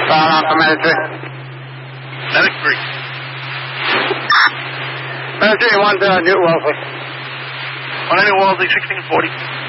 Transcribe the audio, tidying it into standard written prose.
Medic 3. Medic 3, you want Newt Wellesley. 190 Wellesley, 1640.